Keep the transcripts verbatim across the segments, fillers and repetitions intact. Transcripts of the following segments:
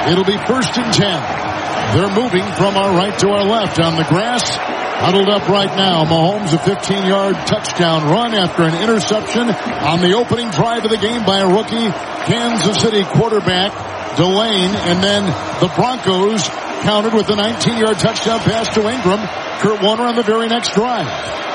It'll be first and ten. They're moving from our right to our left on the grass. Huddled up right now. Mahomes, a fifteen-yard touchdown run after an interception on the opening drive of the game by a rookie Kansas City quarterback, Delane. And then the Broncos countered with a nineteen-yard touchdown pass to Ingram. Kurt Warner on the very next drive.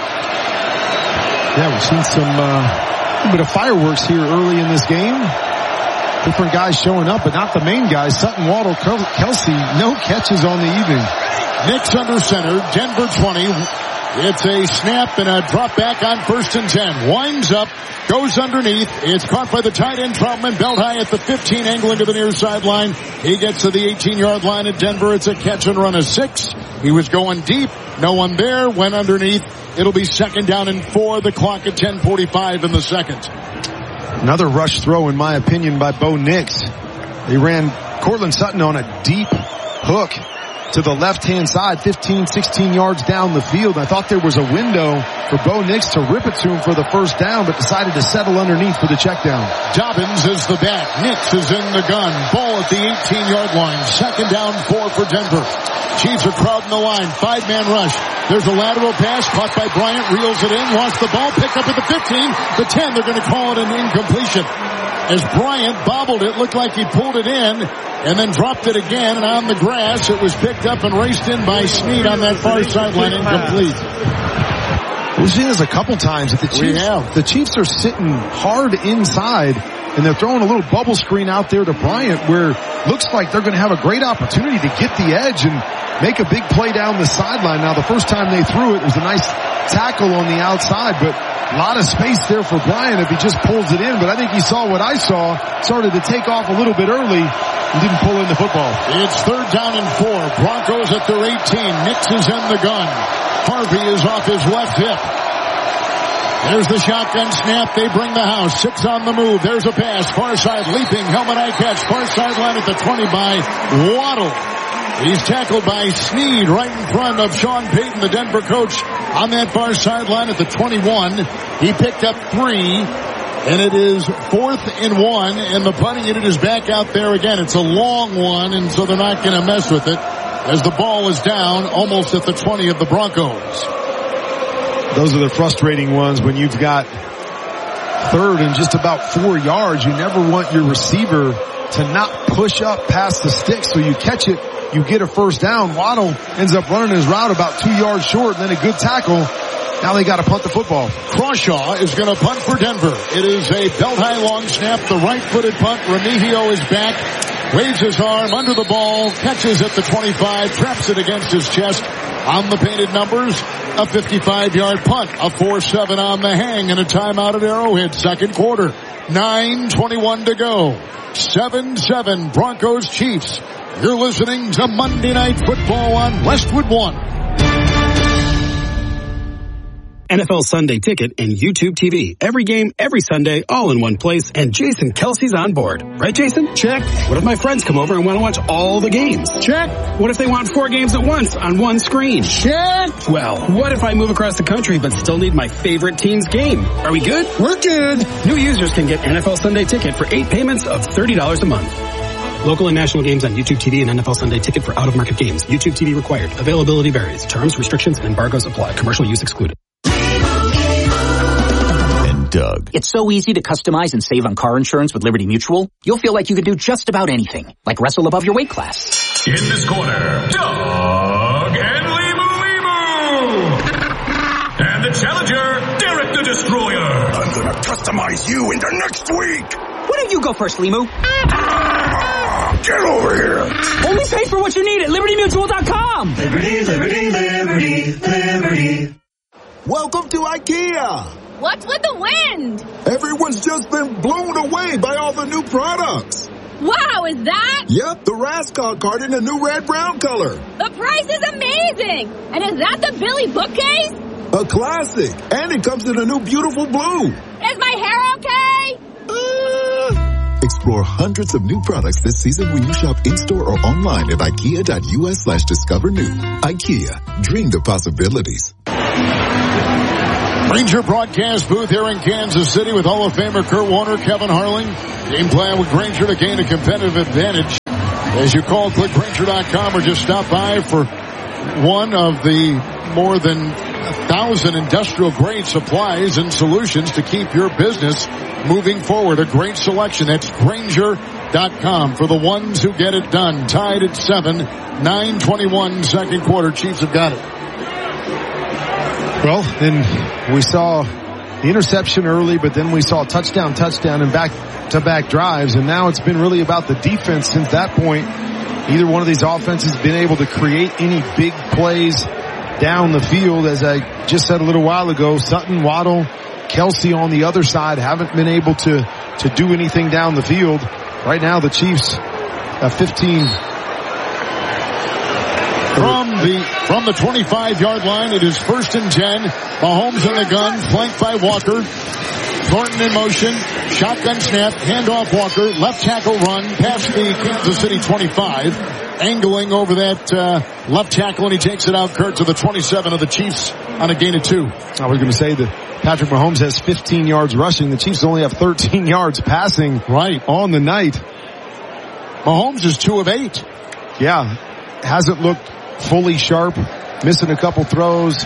Yeah, we've seen some uh, a bit of fireworks here early in this game. Different guys showing up, but not the main guys. Sutton, Waddle, Kelsey, no catches on the evening. Knicks under center, Denver twenty. It's a snap and a drop back on first and ten. Winds up, goes underneath. It's caught by the tight end, Troutman, belt high at the fifteen, angling to the near sideline. He gets to the eighteen-yard line at Denver. It's a catch and run of six. He was going deep. No one there. Went underneath. It'll be second down and four. The clock at ten forty-five in the second. Another rush throw, in my opinion, by Bo Nix. They ran Cortland Sutton on a deep hook to the left-hand side, fifteen, sixteen yards down the field. I thought there was a window for Bo Nix to rip it to him for the first down, but decided to settle underneath for the check down. Dobbins is the back. Nix is in the gun. Ball at the eighteen-yard line. Second down, four for Denver. Chiefs are crowding the line. Five-man rush. There's a lateral pass caught by Bryant. Reels it in. Lost the ball. Picked up at the fifteen. The ten. They're going to call it an incompletion. As Bryant bobbled it, looked like he pulled it in and then dropped it again. And on the grass, it was picked up and raced in by Snead on that far sideline, incomplete. We've seen this a couple times. That the Chiefs, we have. The Chiefs are sitting hard inside, and they're throwing a little bubble screen out there to Bryant, where looks like they're going to have a great opportunity to get the edge and make a big play down the sideline. Now, the first time they threw it, it was a nice tackle on the outside, but a lot of space there for Bryant if he just pulls it in. But I think he saw what I saw, started to take off a little bit early, and didn't pull in the football. It's third down and four. Broncos at their eighteen. Nix is in the gun. Harvey is off his left hip. There's the shotgun snap. They bring the house. Six on the move. There's a pass. Far side leaping. Helmet eye catch. Far sideline at the twenty by Waddle. He's tackled by Snead right in front of Sean Payton, the Denver coach, on that far sideline at the twenty-one. He picked up three, and it is fourth and one, and the punting unit is back out there again. It's a long one, and so they're not going to mess with it as the ball is down almost at the twenty of the Broncos. Those are the frustrating ones when you've got third and just about four yards. You never want your receiver to not push up past the stick, so you catch it, you get a first down. Waddle ends up running his route about two yards short, and then a good tackle. Now they got to punt the football. Crawshaw is going to punt for Denver. It is a belt-high long snap, the right-footed punt. Remigio is back, waves his arm under the ball, catches at the twenty-five, traps it against his chest on the painted numbers. A fifty-five-yard punt, a four seven on the hang, and a timeout at Arrowhead, second quarter. nine twenty-one to go. seven seven Broncos Chiefs. You're listening to Monday Night Football on Westwood One. N F L Sunday Ticket and YouTube T V. Every game, every Sunday, all in one place, and Jason Kelsey's on board. Right, Jason? Check. What if my friends come over and want to watch all the games? Check. What if they want four games at once on one screen? Check. Well, what if I move across the country but still need my favorite team's game? Are we good? We're good. New users can get N F L Sunday Ticket for eight payments of thirty dollars a month. Local and national games on YouTube T V and N F L Sunday Ticket for out-of-market games. YouTube T V required. Availability varies. Terms, restrictions, and embargoes apply. Commercial use excluded. Doug. It's so easy to customize and save on car insurance with Liberty Mutual. You'll feel like you can do just about anything, like wrestle above your weight class. In this corner, Doug and Limu Limu. And the challenger, Derek the Destroyer. I'm gonna customize you into next week. Why don't you go first, Limu? Ah, get over here. Only pay for what you need at Liberty Mutual dot com. Liberty, Liberty, Liberty, Liberty. Welcome to IKEA. What's with the wind? Everyone's just been blown away by all the new products. Wow, is that? Yep, the Rascal cart in a new red-brown color. The price is amazing. And is that the Billy bookcase? A classic. And it comes in a new beautiful blue. Is my hair okay? Uh... Explore hundreds of new products this season when you shop in-store or online at ikea.us slash discover new. IKEA. Dream the possibilities. Ranger broadcast booth here in Kansas City with Hall of Famer Kurt Warner, Kevin Harling. Game plan with Granger to gain a competitive advantage As you call click Grainger dot com or just stop by for one of the more than a thousand industrial grade supplies and solutions to keep your business moving forward. A great selection. That's Grainger dot com for the ones who get it done. Tied at seven, nine twenty-one second quarter. Chiefs have got it. Well, then we saw the interception early, but then we saw touchdown, touchdown, and back-to-back drives, and now it's been really about the defense since that point. Either one of these offenses been able to create any big plays down the field. As I just said a little while ago, Sutton, Waddle, Kelsey on the other side haven't been able to, to do anything down the field. Right now, the Chiefs have fifteen. From the from the twenty-five yard line, it is first and ten. Mahomes in the gun, flanked by Walker. Thornton in motion. Shotgun snap, handoff Walker. Left tackle run past the Kansas City twenty-five. Angling over that uh, left tackle, and he takes it out, Kurt, to the twenty-seven of the Chiefs on a gain of two. I was going to say that Patrick Mahomes has fifteen yards rushing. The Chiefs only have thirteen yards passing right on the night. Mahomes is two of eight. Yeah, hasn't looked fully sharp, missing a couple throws.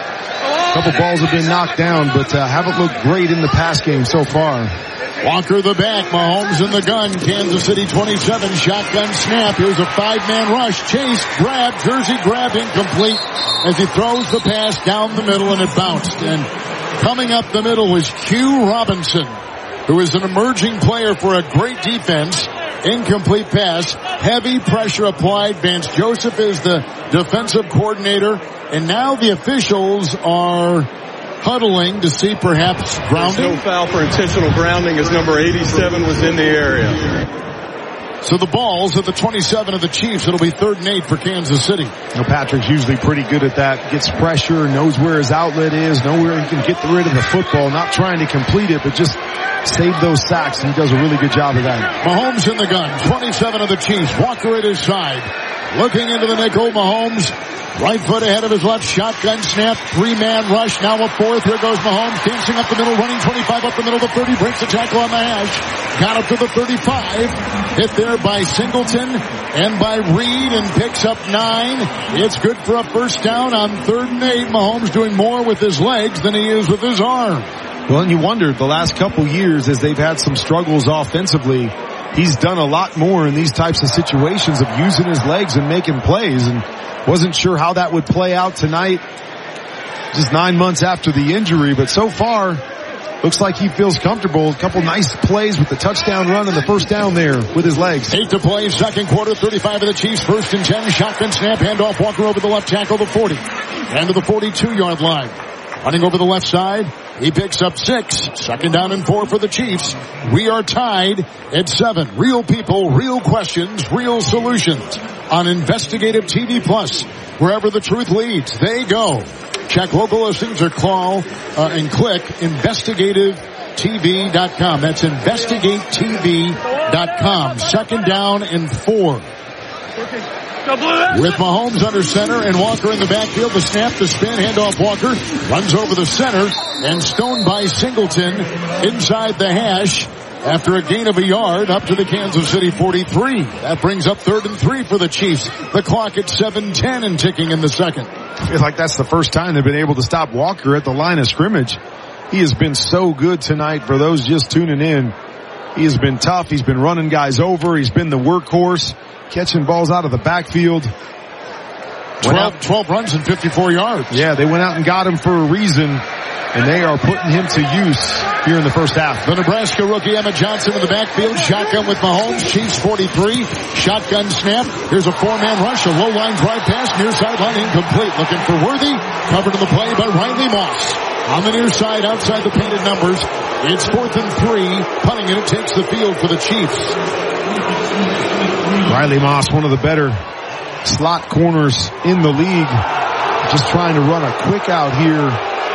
A couple balls have been knocked down, but uh, haven't looked great in the pass game so far. Walker the back, Mahomes in the gun, Kansas City twenty-seven, shotgun snap. Here's a five-man rush, chase, grab, jersey grab, incomplete as he throws the pass down the middle, and it bounced. And coming up the middle was Q Robinson, who is an emerging player for a great defense. Incomplete pass, heavy pressure applied. Vance Joseph is the defensive coordinator, and now the officials are huddling to see perhaps grounding. There's no foul for intentional grounding as number eighty-seven was in the area. So the ball's at the twenty-seven of the Chiefs. It'll be third and eight for Kansas City. Now Patrick's usually pretty good at that. Gets pressure, knows where his outlet is, knows where he can get rid of the football. Not trying to complete it, but just save those sacks, and he does a really good job of that. Mahomes in the gun, twenty-seven of the Chiefs. Walker at his side. Looking into the nickel, Mahomes. Right foot ahead of his left, shotgun snap, three-man rush, now a fourth. Here goes Mahomes, dancing up the middle, running twenty-five up the middle, the thirty, breaks the tackle on the hash. Got up to the thirty-five, hit there by Singleton and by Reed, and picks up nine. It's good for a first down on third and eight. Mahomes doing more with his legs than he is with his arm. Well, and you wondered the last couple years as they've had some struggles offensively, he's done a lot more in these types of situations of using his legs and making plays, and wasn't sure how that would play out tonight, just nine months after the injury, but so far looks like he feels comfortable. A couple nice plays with the touchdown run and the first down there with his legs. Eight to play, second quarter, thirty-five of the Chiefs, first and ten, shotgun snap, handoff, Walker over the left tackle, the forty, and to the forty-two yard line. Running over the left side, he picks up six. Second down and four for the Chiefs. We are tied at seven. Real people, real questions, real solutions on Investigative T V Plus. Wherever the truth leads, they go. Check local listings or call uh, and click investigative T V dot com. That's investigate T V dot com. Second down and four. With Mahomes under center and Walker in the backfield, the snap, the spin, handoff Walker, runs over the center and stoned by Singleton inside the hash after a gain of a yard up to the Kansas City forty-three. That brings up third and three for the Chiefs. The clock at seven ten and ticking in the second. I feel like that's the first time they've been able to stop Walker at the line of scrimmage. He has been so good tonight for those just tuning in. He has been tough. He's been running guys over. He's been the workhorse, catching balls out of the backfield. twelve, twelve runs and fifty-four yards. Yeah, they went out and got him for a reason, and they are putting him to use here in the first half. The Nebraska rookie Emmett Johnson in the backfield, shotgun with Mahomes, Chiefs forty-three, shotgun snap. Here's a four-man rush, a low-line drive pass, near sideline incomplete. Looking for Worthy, covered in the play by Riley Moss. On the near side, outside the painted numbers, it's fourth and three. Punting it, it takes the field for the Chiefs. Riley Moss, one of the better slot corners in the league. Just trying to run a quick out here.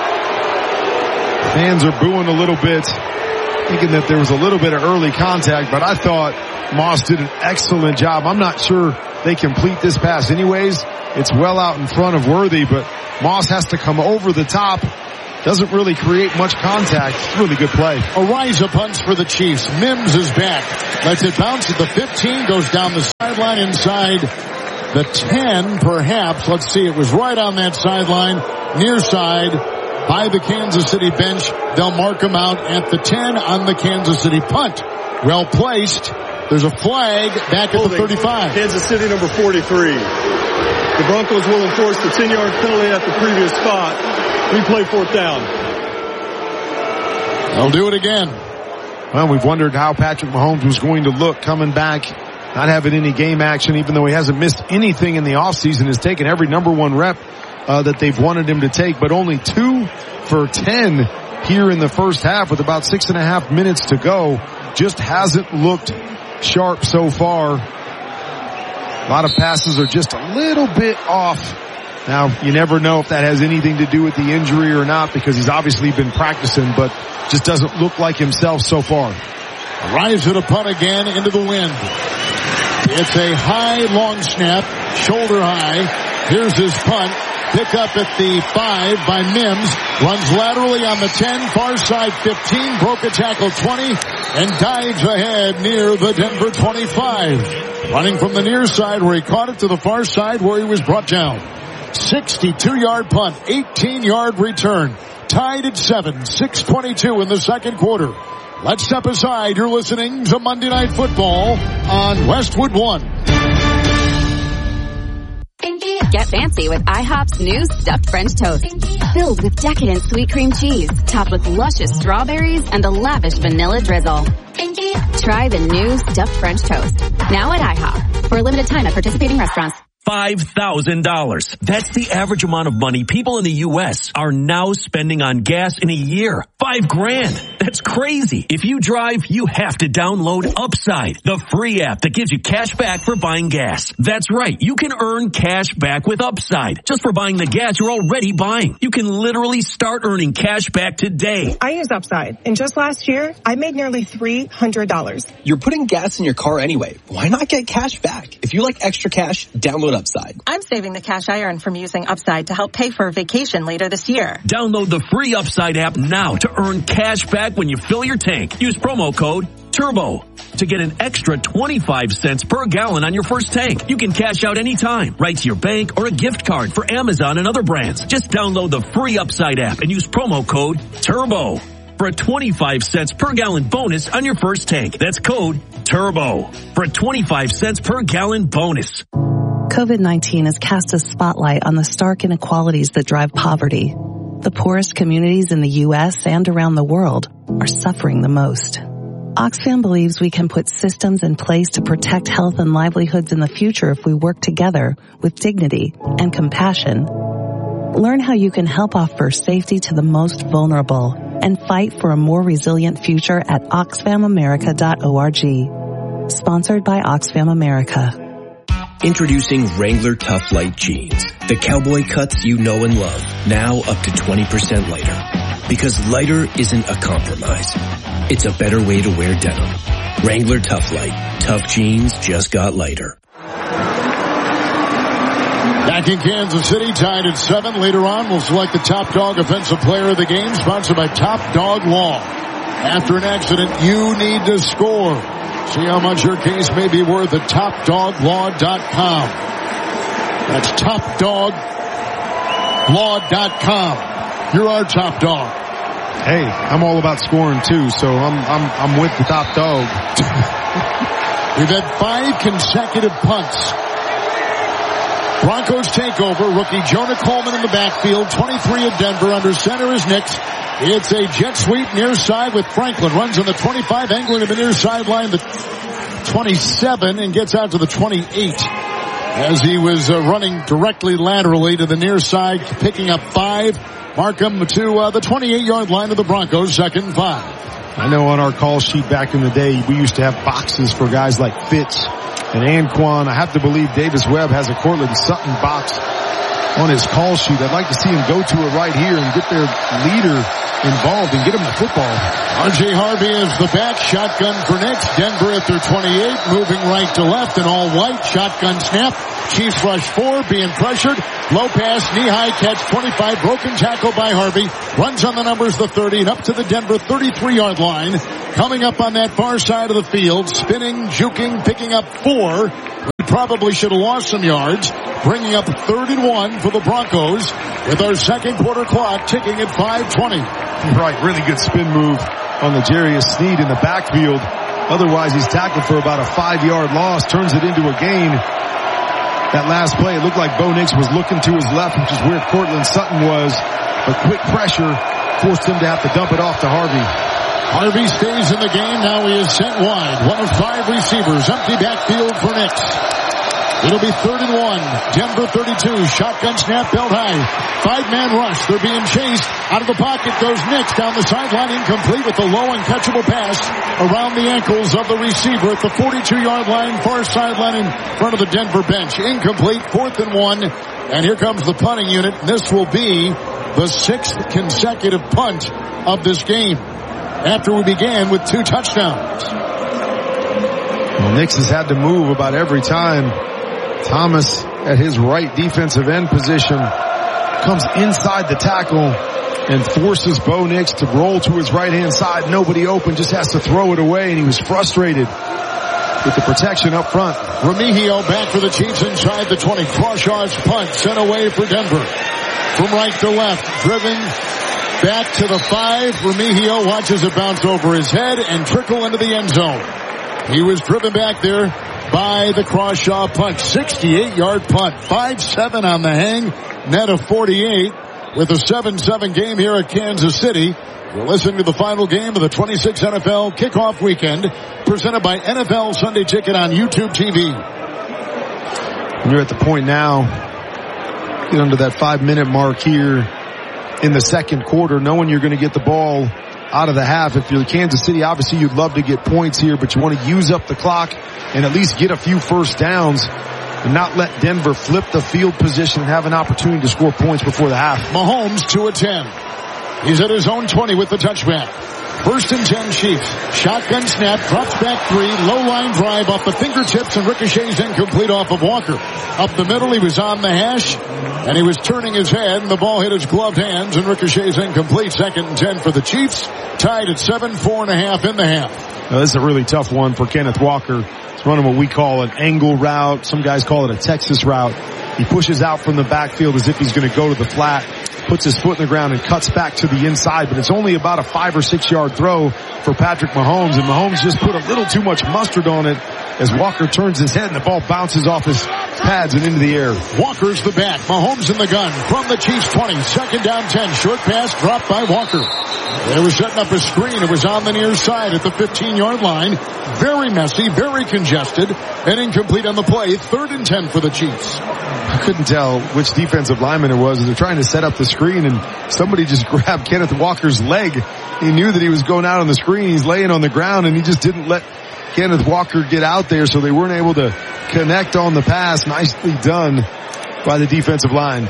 Fans are booing a little bit, thinking that there was a little bit of early contact, but I thought Moss did an excellent job. I'm not sure they complete this pass anyways. It's well out in front of Worthy, but Moss has to come over the top doesn't really create much contact. Really good play. Ariza punts for the Chiefs. Mims is back. Lets it bounce at the fifteen, goes down the sideline inside the ten, perhaps. Let's see, it was right on that sideline, near side by the Kansas City bench. They'll mark him out at the ten on the Kansas City punt. Well placed. There's a flag back at the thirty-five. Kansas City number forty-three. The Broncos will enforce the ten-yard penalty at the previous spot. Replay fourth down. They'll do it again. Well, we've wondered how Patrick Mahomes was going to look coming back, not having any game action, even though he hasn't missed anything in the offseason, has taken every number one rep uh, that they've wanted him to take, but only two for ten here in the first half with about six and a half minutes to go. Just hasn't looked sharp so far. A lot of passes are just a little bit off. Now, you never know if that has anything to do with the injury or not, because he's obviously been practicing, but just doesn't look like himself so far. Arrives at a punt again into the wind. It's a high, long snap, shoulder high. Here's his punt. Pick up at the five by Mims. Runs laterally on the ten, far side fifteen, broke a tackle twenty, and dives ahead near the Denver twenty-five. Running from the near side where he caught it to the far side where he was brought down. sixty-two yard punt, eighteen yard return. Tied at seven, six twenty-two in the second quarter. Let's step aside. You're listening to Monday Night Football on Westwood One. Get fancy with IHOP's new stuffed French toast. Filled with decadent sweet cream cheese, topped with luscious strawberries and a lavish vanilla drizzle. Try the new stuffed French toast. Now at IHOP. For a limited time at participating restaurants. five thousand dollars. That's the average amount of money people in the U S are now spending on gas in a year. Five grand. That's crazy. If you drive, you have to download Upside, the free app that gives you cash back for buying gas. That's right. You can earn cash back with Upside just for buying the gas you're already buying. You can literally start earning cash back today. I use Upside, and just last year, I made nearly three hundred dollars. You're putting gas in your car anyway. Why not get cash back? If you like extra cash, download Upside. I'm saving the cash I earn from using Upside to help pay for a vacation later this year. Download the free Upside app now to earn cash back when you fill your tank. Use promo code TURBO to get an extra twenty-five cents per gallon on your first tank. You can cash out anytime, right to your bank or a gift card for Amazon and other brands. Just download the free Upside app and use promo code TURBO for a twenty-five cents per gallon bonus on your first tank. That's code TURBO for a twenty-five cents per gallon bonus. COVID nineteen has cast a spotlight on the stark inequalities that drive poverty. The poorest communities in the U S and around the world are suffering the most. Oxfam believes we can put systems in place to protect health and livelihoods in the future if we work together with dignity and compassion. Learn how you can help offer safety to the most vulnerable and fight for a more resilient future at oxfam america dot org. Sponsored by Oxfam America. Introducing Wrangler Tough Light Jeans. The cowboy cuts you know and love. Now up to twenty percent lighter. Because lighter isn't a compromise. It's a better way to wear denim. Wrangler Tough Light. Tough jeans just got lighter. Back in Kansas City, tied at seven. Later on, we'll select the top dog offensive player of the game, sponsored by Top Dog Law. After an accident, you need to score. See how much your case may be worth at top dog law dot com. That's top dog law dot com. You're our top dog. Hey, I'm all about scoring too, so I'm I'm I'm with the top dog. We've had five consecutive punts. Broncos take over. Rookie Jonah Coleman in the backfield. twenty-three of Denver. Under center is Nix. It's a jet sweep near side with Franklin. Runs on the twenty-five, angling to the near sideline, the twenty-seven, and gets out to the twenty-eight. As he was uh, running directly laterally to the near side, picking up five. Markham to uh, the twenty-eight yard line of the Broncos, second and five. I know on our call sheet back in the day, we used to have boxes for guys like Fitz and Anquan. I have to believe Davis Webb has a Cortland Sutton box on his call sheet. I'd like to see him go to it right here and get their leader involved and get him the football. R J Harvey is the back. Shotgun for Nix. Denver at their twenty-eight, moving right to left in all white. Shotgun snap. Chiefs rush four, being pressured. Low pass, knee-high catch, twenty-five, broken tackle by Harvey. Runs on the numbers, the thirty, and up to the Denver thirty-three-yard line. Coming up on that far side of the field, spinning, juking, picking up four. We probably should have lost some yards. Bringing up third and one for the Broncos with our second quarter clock ticking at five twenty. Right, really good spin move on the Jarius Sneed in the backfield. Otherwise, he's tackled for about a five-yard loss, turns it into a gain. That last play, it looked like Bo Nix was looking to his left, which is where Cortland Sutton was. But quick pressure forced him to have to dump it off to Harvey. Harvey stays in the game. Now he is sent wide. One of five receivers. Empty backfield for Nix. It'll be third and one. Denver thirty-two. Shotgun snap, belt high. Five-man rush. They're being chased. Out of the pocket goes Nix. Down the sideline, incomplete with the low and catchable pass around the ankles of the receiver at the forty-two-yard line, far sideline in front of the Denver bench. Incomplete, fourth and one. And here comes the punting unit. This will be the sixth consecutive punt of this game, after we began with two touchdowns. Well, Nix has had to move about every time. Thomas at his right defensive end position comes inside the tackle and forces Bo Nix to roll to his right-hand side. Nobody open, just has to throw it away, and he was frustrated with the protection up front. Remigio back for the Chiefs inside the twenty. Crawshaw's punt sent away for Denver. From right to left, driven back to the five. Remigio watches it bounce over his head and trickle into the end zone. He was driven back there by the Crawshaw punt. sixty-eight-yard punt. five seven on the hang. Net of forty-eight with a seven seven game here at Kansas City. You're listening to the final game of the twenty-six N F L kickoff weekend, presented by N F L Sunday Ticket on YouTube T V. And you're at the point now, get under that five-minute mark here in the second quarter, knowing you're going to get the ball out of the half. If you're Kansas City, obviously you'd love to get points here, but you want to use up the clock and at least get a few first downs and not let Denver flip the field position and have an opportunity to score points before the half. Mahomes two of ten. He's at his own twenty with the touchback. First and ten Chiefs. Shotgun snap, drops back three, low line drive off the fingertips and ricochets incomplete off of Walker. Up the middle, he was on the hash and he was turning his head and the ball hit his gloved hands and ricochets incomplete. Second and ten for the Chiefs. Tied at seven, four and a half in the half. Now, this is a really tough one for Kenneth Walker. He's running what we call an angle route. Some guys call it a Texas route. He pushes out from the backfield as if he's going to go to the flat, puts his foot in the ground and cuts back to the inside, but it's only about a five or six yard throw for Patrick Mahomes, and Mahomes just put a little too much mustard on it as Walker turns his head and the ball bounces off his pads and into the air. Walker's the back. Mahomes in the gun from the Chiefs twenty. Second down ten. Short pass dropped by Walker. They were setting up a screen. It was on the near side at the fifteen-yard line. Very messy, very congested, and incomplete on the play. Third and ten for the Chiefs. I couldn't tell which defensive lineman it was. They're trying to set up the screen, and somebody just grabbed Kenneth Walker's leg. He knew that he was going out on the screen. He's laying on the ground, and he just didn't let Kenneth Walker get out there, so they weren't able to connect on the pass. Nicely done by the defensive line.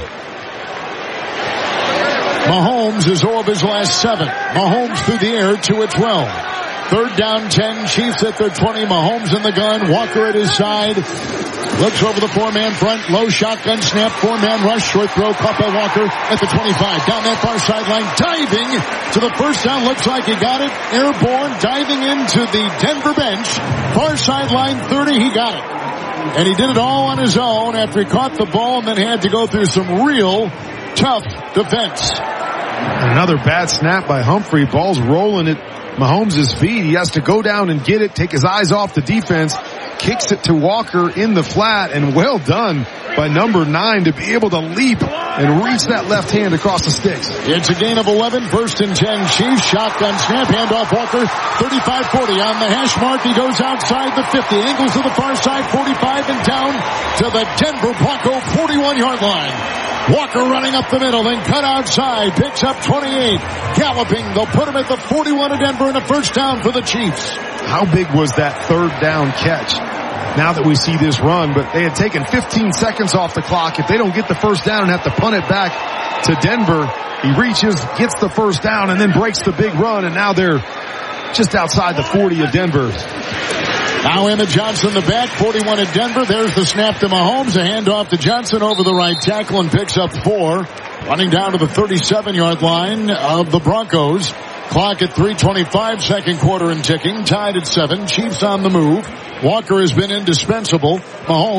Mahomes is all of his last seven. Mahomes through the air, two at twelve. Third down ten, Chiefs at their twenty. Mahomes in the gun, Walker at his side. Looks over the four-man front, low shotgun snap, four-man rush, short throw, caught by Walker at the twenty-five. Down that far sideline, diving to the first down, looks like he got it. Airborne, diving into the Denver bench. Far sideline, thirty, he got it. And he did it all on his own after he caught the ball and then had to go through some real tough defense. And another bad snap by Humphrey. Ball's rolling at Mahomes' feet. He has to go down and get it, take his eyes off the defense, kicks it to Walker in the flat, and well done by number nine to be able to leap and reach that left hand across the sticks. It's a gain of eleven, first and ten Chiefs. Shotgun snap, handoff Walker, thirty-five forty on the hash mark. He goes outside the fifty, angles to the far side, forty-five and down to the Denver Bronco forty-one-yard line. Walker running up the middle, then cut outside, picks up twenty-eight, galloping. They'll put him at the forty-one of Denver and a first down for the Chiefs. How big was that third down catch? Now that we see this run, but they had taken fifteen seconds off the clock. If they don't get the first down and have to punt it back to Denver, he reaches, gets the first down, and then breaks the big run, and now they're just outside the forty of Denver. Now Emmett Johnson, the back, forty-one at Denver. There's the snap to Mahomes. A handoff to Johnson over the right tackle and picks up four. Running down to the thirty-seven-yard line of the Broncos. Clock at three twenty-five, second quarter and ticking. Tied at seven. Chiefs on the move. Walker has been indispensable. Mahomes